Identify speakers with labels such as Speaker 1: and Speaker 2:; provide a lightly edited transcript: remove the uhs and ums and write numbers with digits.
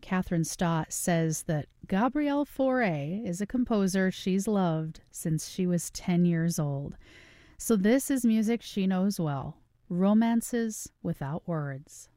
Speaker 1: Catherine Stott, says that Gabrielle Fauré is a composer she's loved since she was 10 years old. So this is music she knows well, romances without words.